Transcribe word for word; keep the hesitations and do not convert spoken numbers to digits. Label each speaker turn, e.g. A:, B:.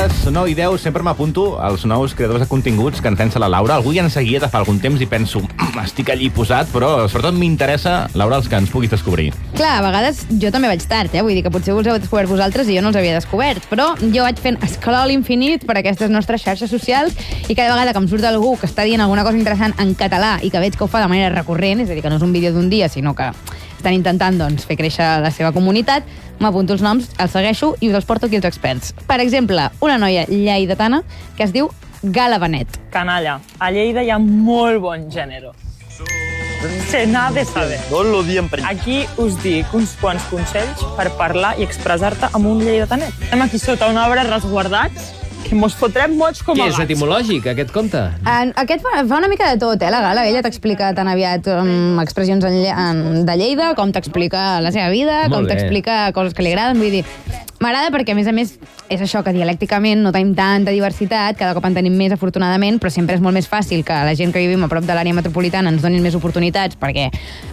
A: les nou i deu sempre m'apunto als nous creadors de continguts que ens llença la Laura. Algú ja en seguia de fa algun temps i penso, estic allí posat, però sobretot m'interessa, Laura, els que ens puguis descobrir.
B: Clar, a vegades jo també vaig tard, eh? Vull dir que potser us heu descobert vosaltres i jo no els havia descobert, però jo vaig fent scroll infinit per aquestes nostres xarxes socials i cada vegada que em surt algú que està dient alguna cosa interessant en català i que veig que ho fa de manera recurrent, és a dir, que no és un vídeo d'un dia, sinó que estan intentant doncs, fer créixer la seva comunitat, m'apunto els noms, els segueixo i us els porto aquí els experts. Per exemple, una noia lleidatana que es diu Gala Benet.
C: Canalla, a Lleida hi ha molt bon gènere. Se n'ha de saber.
D: Tot lo diem per
C: Aquí us dic uns quants consells per parlar i expressar-te amb un lleidatanet. Estem aquí sota un arbre resguardats que mos fotrem mots com a
E: Què és
C: gats.
E: etimològic, aquest conte?
B: En, aquest fa, fa una mica de tot, eh, la Gala. Ella t'explica tan aviat um, expressions en, lle- en, de Lleida, com t'explica la seva vida,
E: Molt
B: com
E: bé.
B: t'explica coses que li agraden. Vull dir, m'agrada perquè, a més a més, és això que dialècticament no tenim tanta diversitat, cada cop en tenim més, afortunadament, però sempre és molt més fàcil que la gent que vivim a prop de l'àrea metropolitana ens donin més oportunitats, perquè